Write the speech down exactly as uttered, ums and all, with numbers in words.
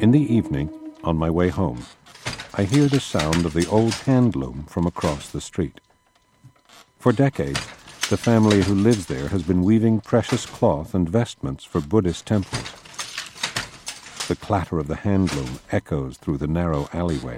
In the evening, on my way home, I hear the sound of the old hand loom from across the street. For decades, the family who lives there has been weaving precious cloth and vestments for Buddhist temples. The clatter of the hand loom echoes through the narrow alleyway.